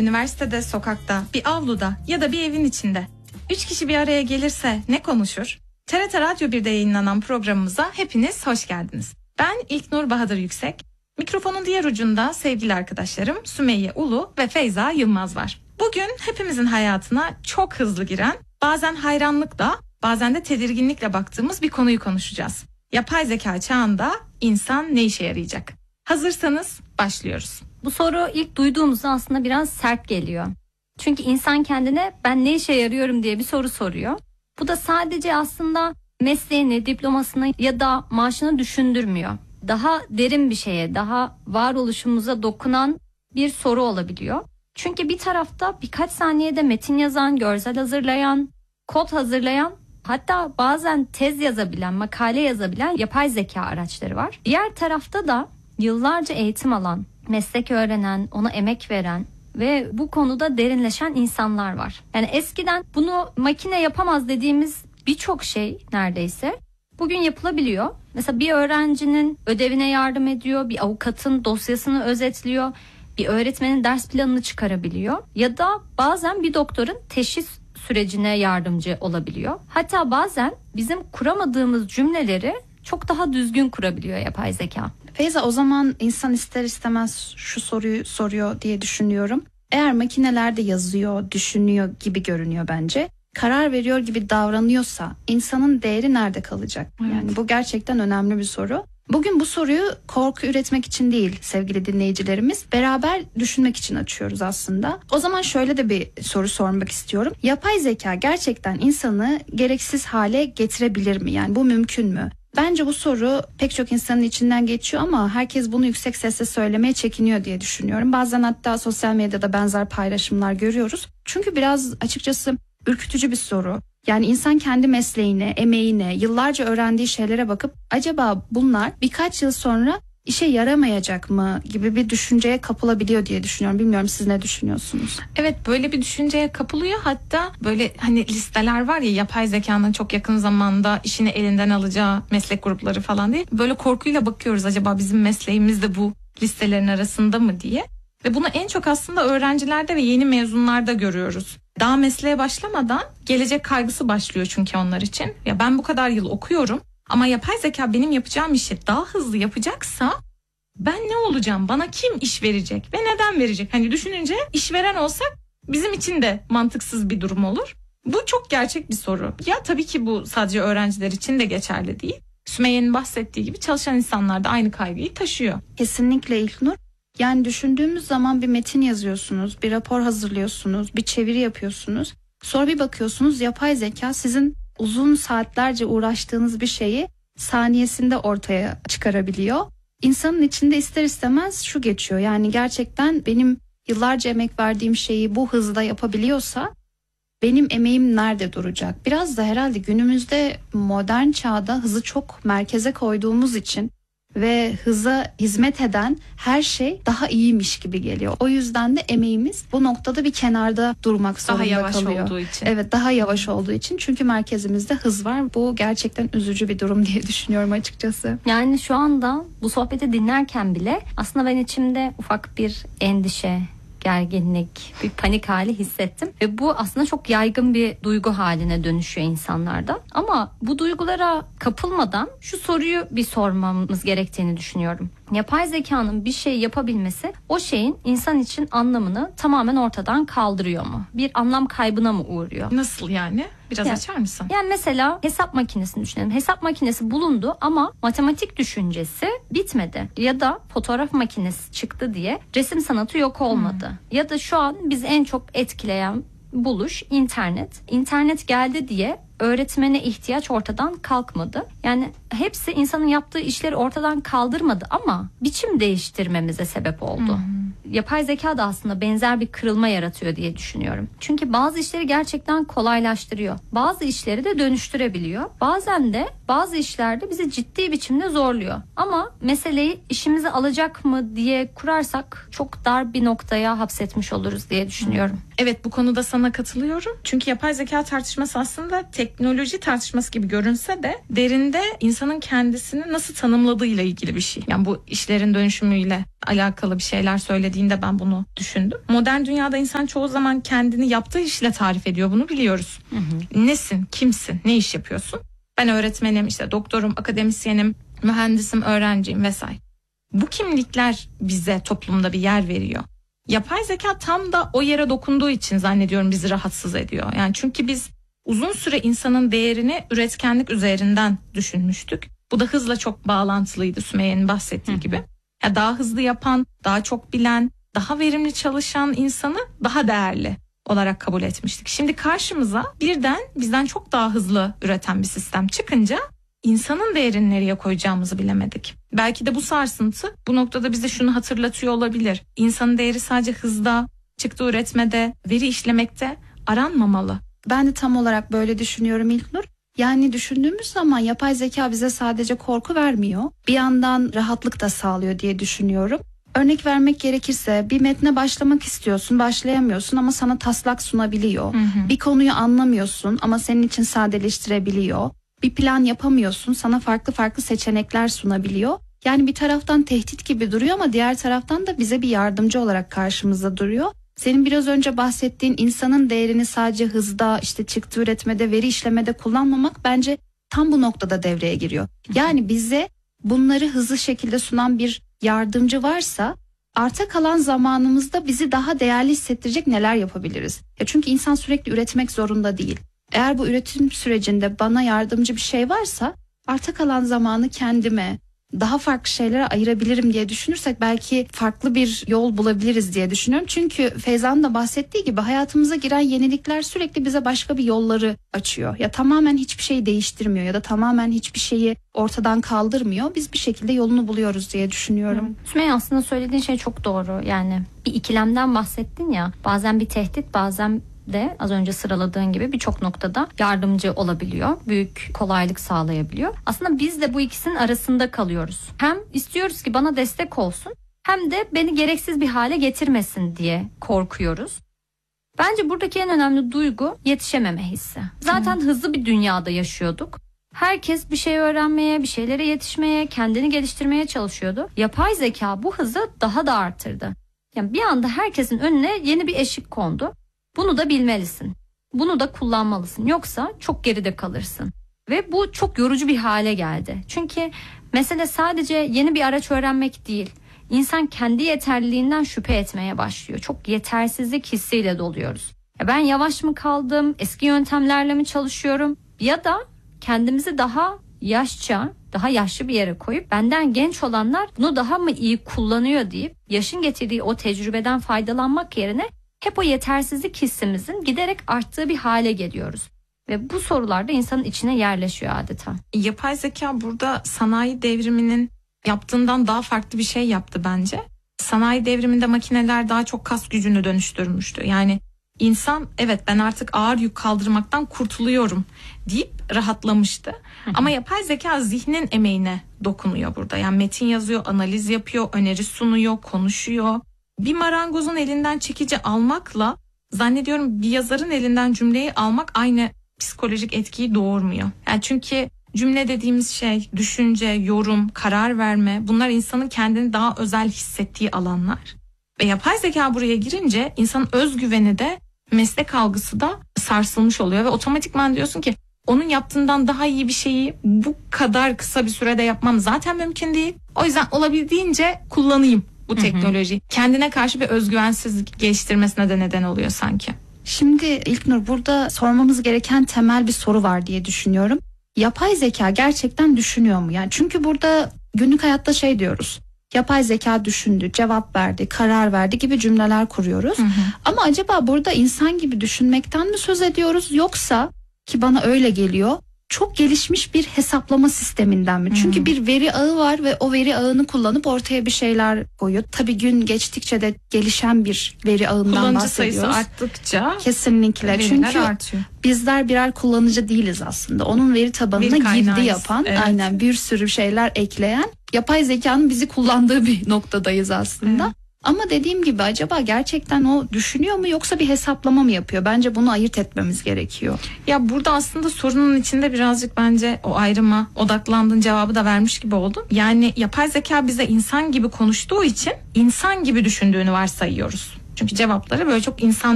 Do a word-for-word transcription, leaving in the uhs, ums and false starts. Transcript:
üniversitede, sokakta, bir avluda ya da bir evin içinde üç kişi bir araya gelirse ne konuşur? T R T Radyo bir'de yayınlanan programımıza hepiniz hoş geldiniz. Ben İlknur Bahadır Yüksek. Mikrofonun diğer ucunda sevgili arkadaşlarım Sümeyye Ulu ve Feyza Yılmaz var. Bugün hepimizin hayatına çok hızlı giren, bazen hayranlıkla, bazen de tedirginlikle baktığımız bir konuyu konuşacağız. Yapay zeka çağında insan ne işe yarayacak? Hazırsanız başlıyoruz. Bu soru ilk duyduğumuzda aslında biraz sert geliyor. Çünkü insan kendine ben ne işe yarıyorum diye bir soru soruyor. Bu da sadece aslında mesleğini, diplomasını ya da maaşını düşündürmüyor. Daha derin bir şeye, daha varoluşumuza dokunan bir soru olabiliyor. Çünkü bir tarafta birkaç saniyede metin yazan, görsel hazırlayan, kod hazırlayan, hatta bazen tez yazabilen, makale yazabilen yapay zeka araçları var. Diğer tarafta da yıllarca eğitim alan, meslek öğrenen, ona emek veren ve bu konuda derinleşen insanlar var. Yani eskiden bunu makine yapamaz dediğimiz birçok şey neredeyse bugün yapılabiliyor. Mesela bir öğrencinin ödevine yardım ediyor, bir avukatın dosyasını özetliyor, bir öğretmenin ders planını çıkarabiliyor ya da bazen bir doktorun teşhis sürecine yardımcı olabiliyor. Hatta bazen bizim kuramadığımız cümleleri çok daha düzgün kurabiliyor yapay zeka. Feyza, o zaman insan ister istemez şu soruyu soruyor diye düşünüyorum. Eğer makineler de yazıyor, düşünüyor gibi görünüyor bence. Karar veriyor gibi davranıyorsa insanın değeri nerede kalacak? Evet. Yani bu gerçekten önemli bir soru. Bugün bu soruyu korku üretmek için değil sevgili dinleyicilerimiz, beraber düşünmek için açıyoruz aslında. O zaman şöyle de bir soru sormak istiyorum. Yapay zeka gerçekten insanı gereksiz hale getirebilir mi? Yani bu mümkün mü? Bence bu soru pek çok insanın içinden geçiyor ama herkes bunu yüksek sesle söylemeye çekiniyor diye düşünüyorum. Bazen hatta sosyal medyada benzer paylaşımlar görüyoruz. Çünkü biraz açıkçası ürkütücü bir soru. Yani insan kendi mesleğine, emeğine, yıllarca öğrendiği şeylere bakıp acaba bunlar birkaç yıl sonra işe yaramayacak mı gibi bir düşünceye kapılabiliyor diye düşünüyorum. Bilmiyorum, siz ne düşünüyorsunuz? Evet, böyle bir düşünceye kapılıyor. Hatta böyle hani listeler var ya, yapay zekanın çok yakın zamanda işini elinden alacağı meslek grupları falan diye. Böyle korkuyla bakıyoruz, acaba bizim mesleğimiz de bu listelerin arasında mı diye. Ve bunu en çok aslında öğrencilerde ve yeni mezunlarda görüyoruz. Daha mesleğe başlamadan gelecek kaygısı başlıyor çünkü onlar için. Ya ben bu kadar yıl okuyorum ama yapay zeka benim yapacağım işi daha hızlı yapacaksa ben ne olacağım? Bana kim iş verecek ve neden verecek? Hani düşününce işveren olsak bizim için de mantıksız bir durum olur. Bu çok gerçek bir soru. Ya tabii ki bu sadece öğrenciler için de geçerli değil. Sümeyye'nin bahsettiği gibi çalışan insanlar da aynı kaygıyı taşıyor. Kesinlikle İlknur. Yani düşündüğümüz zaman bir metin yazıyorsunuz, bir rapor hazırlıyorsunuz, bir çeviri yapıyorsunuz. Sonra bir bakıyorsunuz yapay zeka sizin uzun saatlerce uğraştığınız bir şeyi saniyesinde ortaya çıkarabiliyor. İnsanın içinde ister istemez şu geçiyor. Yani gerçekten benim yıllarca emek verdiğim şeyi bu hızda yapabiliyorsa benim emeğim nerede duracak? Biraz da herhalde günümüzde modern çağda hızı çok merkeze koyduğumuz için ve hıza hizmet eden her şey daha iyiymiş gibi geliyor. O yüzden de emeğimiz bu noktada bir kenarda durmak zorunda kalıyor. Daha yavaş olduğu için. Evet, daha yavaş olduğu için. Çünkü merkezimizde hız var. Bu gerçekten üzücü bir durum diye düşünüyorum açıkçası. Yani şu anda bu sohbeti dinlerken bile aslında ben içimde ufak bir endişe, gerginlik, bir panik hali hissettim. Ve bu aslında çok yaygın bir duygu haline dönüşüyor insanlarda. Ama bu duygulara kapılmadan şu soruyu bir sormamız gerektiğini düşünüyorum. Yapay zekanın bir şey yapabilmesi o şeyin insan için anlamını tamamen ortadan kaldırıyor mu? Bir anlam kaybına mı uğruyor? Nasıl yani? Biraz yani, açar mısın? Yani mesela hesap makinesini düşünelim. Hesap makinesi bulundu ama matematik düşüncesi bitmedi. Ya da fotoğraf makinesi çıktı diye resim sanatı yok olmadı. Hmm. Ya da şu an bizi en çok etkileyen buluş internet. İnternet geldi diye öğretmene ihtiyaç ortadan kalkmadı. Yani hepsi insanın yaptığı işleri ortadan kaldırmadı ama biçim değiştirmemize sebep oldu. Hmm. Yapay zeka da aslında benzer bir kırılma yaratıyor diye düşünüyorum. Çünkü bazı işleri gerçekten kolaylaştırıyor. Bazı işleri de dönüştürebiliyor. Bazen de bazı işlerde bizi ciddi biçimde zorluyor. Ama meseleyi işimize alacak mı diye kurarsak çok dar bir noktaya hapsetmiş oluruz diye düşünüyorum. Hmm. Evet, bu konuda sana katılıyorum. Çünkü yapay zeka tartışması aslında teknoloji tartışması gibi görünse de derinde insan insanın kendisini nasıl tanımladığıyla ilgili bir şey. Yani bu işlerin dönüşümüyle alakalı bir şeyler söylediğinde ben bunu düşündüm. Modern dünyada insan çoğu zaman kendini yaptığı işle tarif ediyor, bunu biliyoruz. Hı hı. Nesin, kimsin, ne iş yapıyorsun? Ben öğretmenim, işte doktorum, akademisyenim, mühendisim, öğrenciyim vesaire. Bu kimlikler bize toplumda bir yer veriyor. Yapay zeka tam da o yere dokunduğu için zannediyorum bizi rahatsız ediyor. Yani çünkü biz uzun süre insanın değerini üretkenlik üzerinden düşünmüştük. Bu da hızla çok bağlantılıydı Sümeyye'nin bahsettiği Hı. gibi. Ya daha hızlı yapan, daha çok bilen, daha verimli çalışan insanı daha değerli olarak kabul etmiştik. Şimdi karşımıza birden bizden çok daha hızlı üreten bir sistem çıkınca insanın değerini nereye koyacağımızı bilemedik. Belki de bu sarsıntı bu noktada bize şunu hatırlatıyor olabilir. İnsanın değeri sadece hızda, çıktı üretmede, veri işlemekte aranmamalı. Ben de tam olarak böyle düşünüyorum İlknur. Yani düşündüğümüz zaman yapay zeka bize sadece korku vermiyor. Bir yandan rahatlık da sağlıyor diye düşünüyorum. Örnek vermek gerekirse bir metne başlamak istiyorsun, başlayamıyorsun ama sana taslak sunabiliyor. Hı hı. Bir konuyu anlamıyorsun ama senin için sadeleştirebiliyor. Bir plan yapamıyorsun, sana farklı farklı seçenekler sunabiliyor. Yani bir taraftan tehdit gibi duruyor ama diğer taraftan da bize bir yardımcı olarak karşımızda duruyor. Senin biraz önce bahsettiğin insanın değerini sadece hızda, işte çıktı üretmede, veri işlemede kullanmamak bence tam bu noktada devreye giriyor. Yani bize bunları hızlı şekilde sunan bir yardımcı varsa arta kalan zamanımızda bizi daha değerli hissettirecek neler yapabiliriz? Ya çünkü insan sürekli üretmek zorunda değil. Eğer bu üretim sürecinde bana yardımcı bir şey varsa arta kalan zamanı kendime, daha farklı şeylere ayırabilirim diye düşünürsek belki farklı bir yol bulabiliriz diye düşünüyorum. Çünkü Feyza'nın da bahsettiği gibi hayatımıza giren yenilikler sürekli bize başka bir yolları açıyor. Ya tamamen hiçbir şeyi değiştirmiyor ya da tamamen hiçbir şeyi ortadan kaldırmıyor. Biz bir şekilde yolunu buluyoruz diye düşünüyorum. Hı. Sümeyye, aslında söylediğin şey çok doğru. Yani bir ikilemden bahsettin ya, bazen bir tehdit, bazen de az önce sıraladığın gibi birçok noktada yardımcı olabiliyor. Büyük kolaylık sağlayabiliyor. Aslında biz de bu ikisinin arasında kalıyoruz. Hem istiyoruz ki bana destek olsun, hem de beni gereksiz bir hale getirmesin diye korkuyoruz. Bence buradaki en önemli duygu yetişememe hissi. Zaten hmm. hızlı bir dünyada yaşıyorduk. Herkes bir şey öğrenmeye, bir şeylere yetişmeye, kendini geliştirmeye çalışıyordu. Yapay zeka bu hızı daha da arttırdı. Yani bir anda herkesin önüne yeni bir eşik kondu. Bunu da bilmelisin. Bunu da kullanmalısın. Yoksa çok geride kalırsın. Ve bu çok yorucu bir hale geldi. Çünkü mesele sadece yeni bir araç öğrenmek değil. İnsan kendi yeterliliğinden şüphe etmeye başlıyor. Çok yetersizlik hissiyle doluyoruz. Ya ben yavaş mı kaldım? Eski yöntemlerle mi çalışıyorum? Ya da kendimizi daha yaşça, daha yaşlı bir yere koyup benden genç olanlar bunu daha mı iyi kullanıyor deyip yaşın getirdiği o tecrübeden faydalanmak yerine hep o yetersizlik hissimizin giderek arttığı bir hale geliyoruz. Ve bu sorular da insanın içine yerleşiyor adeta. Yapay zeka burada sanayi devriminin yaptığından daha farklı bir şey yaptı bence. Sanayi devriminde makineler daha çok kas gücünü dönüştürmüştü. Yani insan evet ben artık ağır yük kaldırmaktan kurtuluyorum deyip rahatlamıştı. Hı hı. Ama yapay zeka zihnin emeğine dokunuyor burada. Yani metin yazıyor, analiz yapıyor, öneri sunuyor, konuşuyor. Bir marangozun elinden çekici almakla zannediyorum bir yazarın elinden cümleyi almak aynı psikolojik etkiyi doğurmuyor. Yani çünkü cümle dediğimiz şey düşünce, yorum, karar verme, bunlar insanın kendini daha özel hissettiği alanlar. Ve yapay zeka buraya girince insanın özgüveni de meslek algısı da sarsılmış oluyor ve otomatikman diyorsun ki onun yaptığından daha iyi bir şeyi bu kadar kısa bir sürede yapmam zaten mümkün değil. O yüzden olabildiğince kullanayım bu teknoloji. Hı hı. Kendine karşı bir özgüvensizlik geliştirmesine de neden oluyor sanki. Şimdi İlknur, burada sormamız gereken temel bir soru var diye düşünüyorum. Yapay zeka gerçekten düşünüyor mu? Yani çünkü burada günlük hayatta şey diyoruz. Yapay zeka düşündü, cevap verdi, karar verdi gibi cümleler kuruyoruz. Hı hı. Ama acaba burada insan gibi düşünmekten mi söz ediyoruz, yoksa ki bana öyle geliyor, çok gelişmiş bir hesaplama sisteminden mi? Çünkü hmm. bir veri ağı var ve o veri ağını kullanıp ortaya bir şeyler koyuyor. Tabii gün geçtikçe de gelişen bir veri ağından kullanıcı bahsediyoruz. Kullanıcı sayısı arttıkça kesinlikle. Çünkü artıyor. Bizler birer kullanıcı değiliz aslında. Onun veri tabanına veri girdi yapan, evet. aynen bir sürü şeyler ekleyen, yapay zekanın bizi kullandığı bir noktadayız aslında. Evet. Ama dediğim gibi acaba gerçekten o düşünüyor mu yoksa bir hesaplama mı yapıyor? Bence bunu ayırt etmemiz gerekiyor. Ya burada aslında sorunun içinde birazcık bence o ayrıma odaklandığın cevabı da vermiş gibi oldum. Yani yapay zeka bize insan gibi konuştuğu için insan gibi düşündüğünü varsayıyoruz. Çünkü cevapları böyle çok insan